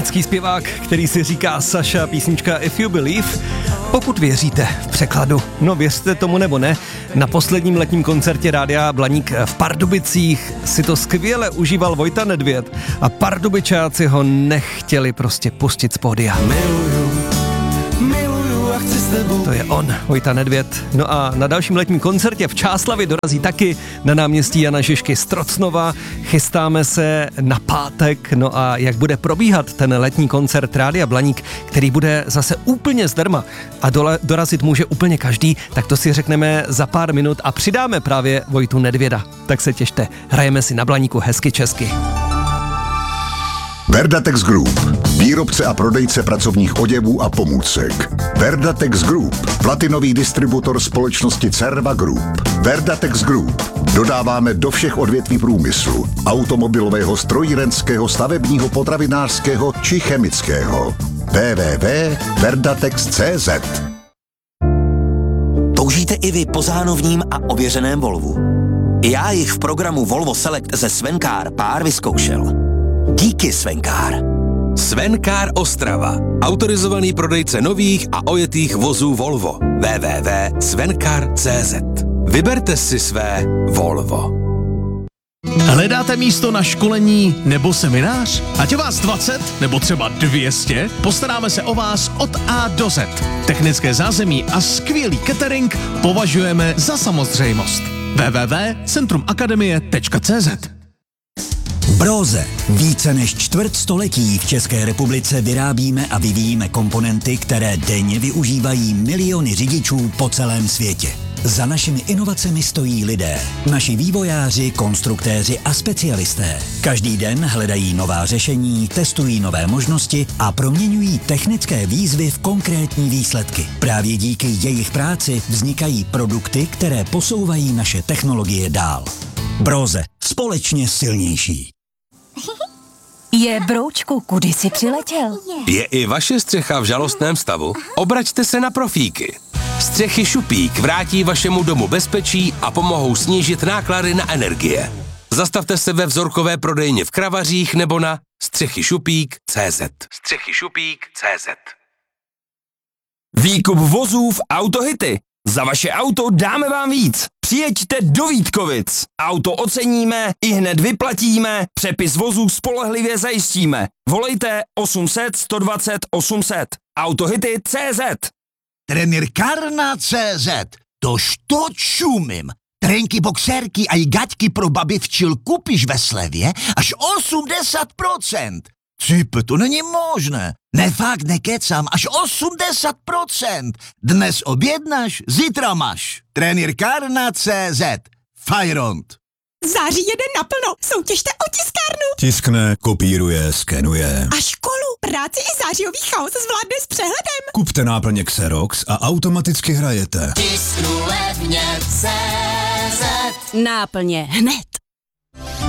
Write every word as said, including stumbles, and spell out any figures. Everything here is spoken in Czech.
německý zpěvák, který si říká Saša, písnička If You Believe. Pokud věříte v překladu, no věřte tomu nebo ne, na posledním letním koncertě Rádia Blaník v Pardubicích si to skvěle užíval Vojta Nedvěd a Pardubičáci ho nechtěli prostě pustit z pódia. Miluju, miluju a chci s tebou. To je on, Vojta Nedvěd. No a na dalším letním koncertě v Čáslavi dorazí taky na náměstí Jana Žižky z Trocnova. Chystáme se na pátek, no a jak bude probíhat ten letní koncert Rádia Blaník, který bude zase úplně zdarma a dole, dorazit může úplně každý, tak to si řekneme za pár minut a přidáme právě Vojtu Nedvěda. Tak se těšte, hrajeme si na Blaníku hezky česky. Verdatex Group, výrobce a prodejce pracovních oděvů a pomůcek. Verdatex Group, platinový distributor společnosti Cerva Group. Verdatex Group, dodáváme do všech odvětví průmyslu, automobilového, strojírenského, stavebního, potravinářského či chemického. w w w tečka verdatex tečka c z. Toužíte i vy po zánovním a ověřeném Volvu? Já jich v programu Volvo Select ze Svencar pár vyzkoušel. Díky Svencar. Svencar Ostrava. Autorizovaný prodejce nových a ojetých vozů Volvo. w w w tečka svencar tečka c z. Vyberte si své Volvo. Hledáte místo na školení nebo seminář? Ať je vás dvacet nebo třeba dvě stě, postaráme se o vás od A do Z. Technické zázemí a skvělý catering považujeme za samozřejmost. w w w tečka centrum akademie tečka c z. Broze. Více než čtvrt století v České republice vyrábíme a vyvíjíme komponenty, které denně využívají miliony řidičů po celém světě. Za našimi inovacemi stojí lidé, naši vývojáři, konstruktéři a specialisté. Každý den hledají nová řešení, testují nové možnosti a proměňují technické výzvy v konkrétní výsledky. Právě díky jejich práci vznikají produkty, které posouvají naše technologie dál. Broze. Společně silnější. Je, broučku, kudy jsi přiletěl? Je i vaše střecha v žalostném stavu? Obraťte se na Profíky. Střechy Šupík vrátí vašemu domu bezpečí a pomohou snížit náklady na energie. Zastavte se ve vzorkové prodejně v Kravařích nebo na střechy šupík tečka cé zet. střechy šupík tečka cé zet. Výkup vozů v Autohity. Za vaše auto dáme vám víc. Přijeďte do Vítkovic. Auto oceníme, i hned vyplatíme, přepis vozů spolehlivě zajistíme. Volejte osm set, sto dvacet, osm set. Autohity tečka cé zet. Trenérkárna tečka cé zet. Tož to čumím. Trenky, boxerky a i gaťky pro babi včil kupíš ve slevě až osmdesát procent. Cipe, to není možné. Ne, fakt nekecám, až osmdesát procent. Dnes objednáš, zítra máš. Trenérkárna tečka cé zet. Fajront. Září jede naplno, soutěžte o tiskárnu. Tiskne, kopíruje, skenuje. A školu, práci i zářijový chaos zvládne s přehledem. Kupte náplně Xerox a automaticky hrajete. Tisknu levně tečka cé zet. Náplně hned.